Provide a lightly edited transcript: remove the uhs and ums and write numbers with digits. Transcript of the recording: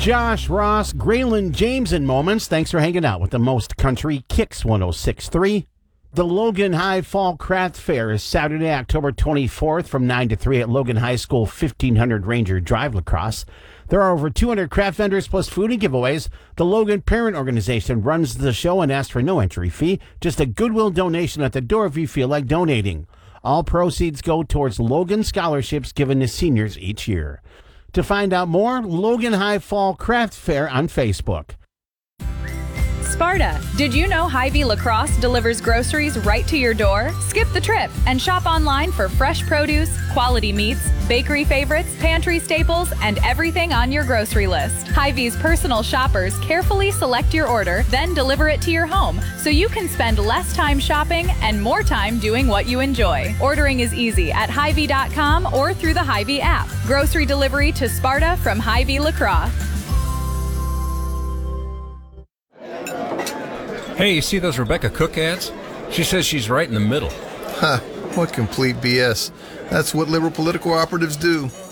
Josh Ross, Graylin James in moments. Thanks for hanging out with the most country Kicks 106.3. The Logan High Fall Craft Fair is Saturday, October 24th from 9 to 3 at Logan High School, 1500 Ranger Drive, La Crosse. There are over 200 craft vendors plus food and giveaways. The Logan Parent Organization runs the show and asks for no entry fee, just a goodwill donation at the door if you feel like donating. All proceeds go towards Logan scholarships given to seniors each year. To find out more, Logan High Fall Craft Fair on Facebook. Sparta, did you know Hy-Vee La Crosse delivers groceries right to your door? Skip the trip and shop online for fresh produce, quality meats, bakery favorites, pantry staples, and everything on your grocery list. Hy-Vee's personal shoppers carefully select your order, then deliver it to your home so you can spend less time shopping and more time doing what you enjoy. Ordering is easy at Hy-Vee.com or through the Hy-Vee app. Grocery delivery to Sparta from Hy-Vee La Crosse. Hey, you see those Rebecca Cook ads? She says she's right in the middle. What complete BS. That's what liberal political operatives do.